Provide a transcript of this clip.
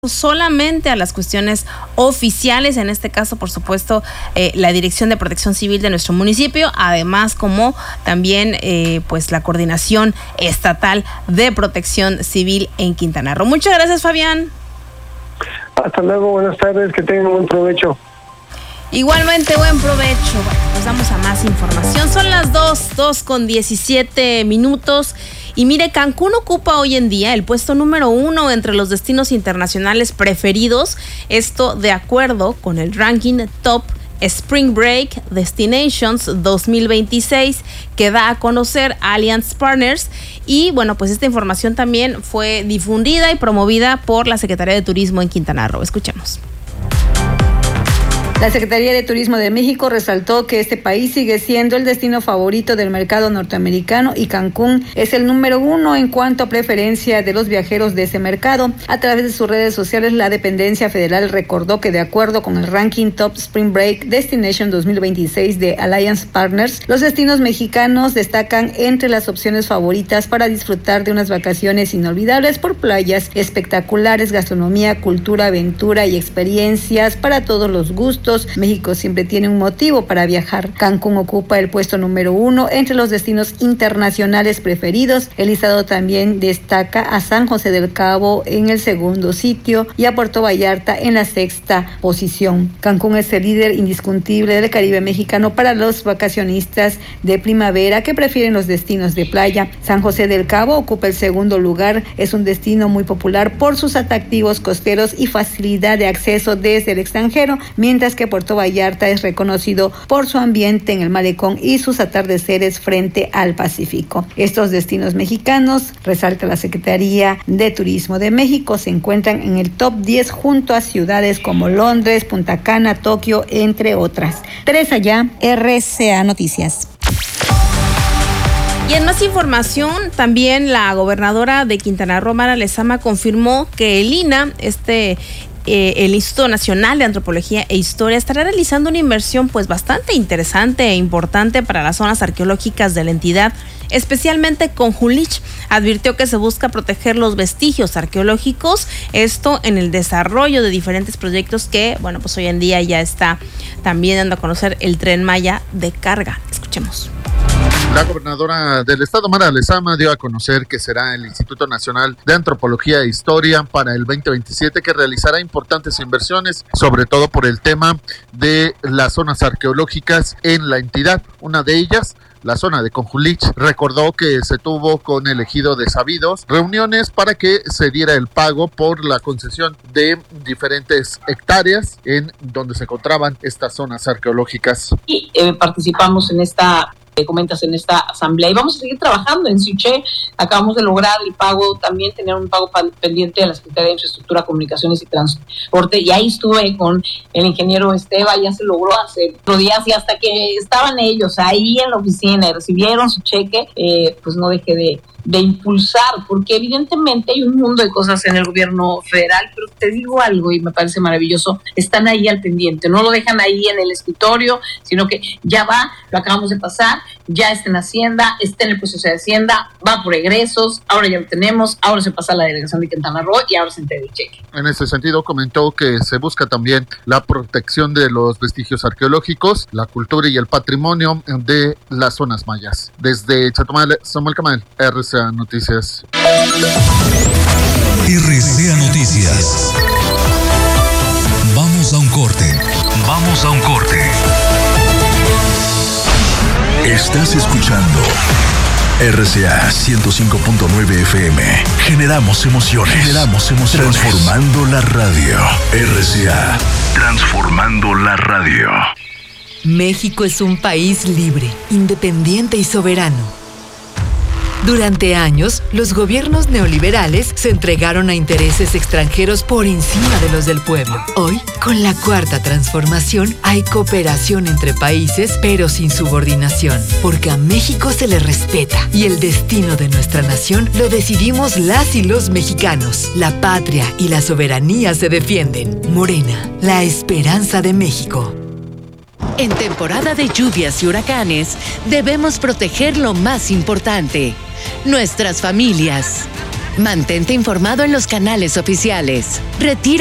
solamente a las cuestiones oficiales, en este caso, por supuesto, la Dirección de Protección Civil de nuestro municipio, además como también pues la Coordinación Estatal de Protección Civil en Quintana Roo. Muchas gracias, Fabián. Hasta luego, buenas tardes, que tengan buen provecho. Igualmente, buen provecho. Bueno, nos vamos a más información. Son las 2:17. Y mire, Cancún ocupa hoy en día el puesto número 1 entre los destinos internacionales preferidos. Esto de acuerdo con el ranking Top Spring Break Destinations 2026 que da a conocer Alliance Partners. Y bueno, pues esta información también fue difundida y promovida por la Secretaría de Turismo en Quintana Roo. Escuchemos. La Secretaría de Turismo de México resaltó que este país sigue siendo el destino favorito del mercado norteamericano y Cancún es el número 1 en cuanto a preferencia de los viajeros de ese mercado. A través de sus redes sociales, la dependencia federal recordó que de acuerdo con el ranking Top Spring Break Destination 2026 de Alliance Partners, los destinos mexicanos destacan entre las opciones favoritas para disfrutar de unas vacaciones inolvidables por playas espectaculares, gastronomía, cultura, aventura y experiencias para todos los gustos. México siempre tiene un motivo para viajar. Cancún ocupa el puesto número 1 entre los destinos internacionales preferidos. El listado también destaca a San José del Cabo en el segundo sitio y a Puerto Vallarta en la sexta posición. Cancún es el líder indiscutible del Caribe mexicano para los vacacionistas de primavera que prefieren los destinos de playa. San José del Cabo ocupa el segundo lugar. Es un destino muy popular por sus atractivos costeros y facilidad de acceso desde el extranjero, mientras que Puerto Vallarta es reconocido por su ambiente en el malecón y sus atardeceres frente al Pacífico. Estos destinos mexicanos, resalta la Secretaría de Turismo de México, se encuentran en el top 10 junto a ciudades como Londres, Punta Cana, Tokio, entre otras. Teresa Ya, RCA Noticias. Y en más información, también la gobernadora de Quintana Roo, Mara Lezama, confirmó que el INAH, el Instituto Nacional de Antropología e Historia, estará realizando una inversión pues bastante interesante e importante para las zonas arqueológicas de la entidad, especialmente Conjulich. Advirtió que se busca proteger los vestigios arqueológicos, esto en el desarrollo de diferentes proyectos que, bueno, pues hoy en día ya está también dando a conocer el Tren Maya de carga. Escuchemos. La gobernadora del estado, Mara Lezama, dio a conocer que será el Instituto Nacional de Antropología e Historia para el 2027 que realizará importantes inversiones, sobre todo por el tema de las zonas arqueológicas en la entidad. Una de ellas, la zona de Conjulich. Recordó que se tuvo con el ejido de Sabidos reuniones para que se diera el pago por la concesión de diferentes hectáreas en donde se encontraban estas zonas arqueológicas. Y participamos en esta asamblea y vamos a seguir trabajando en Suché. Acabamos de lograr el pago, también tener un pago pendiente de la Secretaría de Infraestructura, Comunicaciones y Transporte, y ahí estuve con el ingeniero Esteba, ya se logró hace 4 días, y hasta que estaban ellos ahí en la oficina y recibieron su cheque, pues no dejé de impulsar, porque evidentemente hay un mundo de cosas en el gobierno federal, pero te digo algo y me parece maravilloso, están ahí al pendiente, no lo dejan ahí en el escritorio, sino que ya va, lo acabamos de pasar, ya está en Hacienda, está en el proceso de Hacienda, va por egresos, ahora ya lo tenemos, ahora se pasa a la delegación de Quintana Roo y ahora se entrega el cheque. En ese sentido comentó que se busca también la protección de los vestigios arqueológicos, la cultura y el patrimonio de las zonas mayas. Desde Chetumal, Samuel Camal, RCA Noticias. RCA Noticias. Vamos a un corte. Estás escuchando RCA 105.9 FM. Generamos emociones. Transformando la radio. RCA. Transformando la radio. México es un país libre, independiente y soberano. Durante años, los gobiernos neoliberales se entregaron a intereses extranjeros por encima de los del pueblo. Hoy, con la Cuarta Transformación, hay cooperación entre países, pero sin subordinación, porque a México se le respeta y el destino de nuestra nación lo decidimos las y los mexicanos. La patria y la soberanía se defienden. Morena, la esperanza de México. En temporada de lluvias y huracanes, debemos proteger lo más importante, nuestras familias. Mantente informado en los canales oficiales. Retira